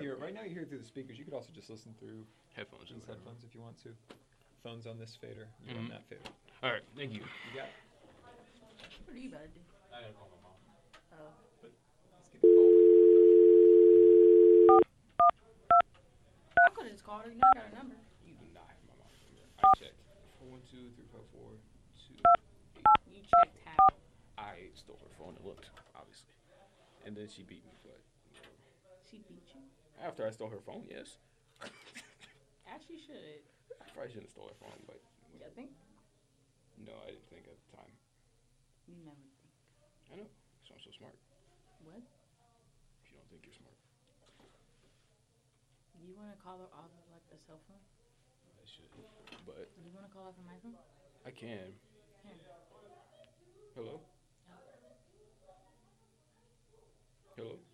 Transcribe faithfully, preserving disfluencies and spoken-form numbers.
hear it right now. You hear it through the speakers. You could also just listen through headphones. these headphones if you want to. Phones on this fader. You're Mhm. on that fader. All right, thank you. You got it. What are you about to do? I gotta call my mom. Oh. Let's get the call. I could have just called her. You know I got her number. You do not have my mom's number. I checked. four one two, three five four, two eight. You checked how? I stole her phone and looked, obviously. And then she beat me, but She beat you? after I stole her phone, yes. As she should. I probably shouldn't have stole her phone, but You think? no, I didn't think at the time. You never think. I know, so I'm so smart. What? If you don't think you're smart. You want to call her off of like a cell phone? I should, but You want to call off of my phone? I can. Here. Hello? Hello?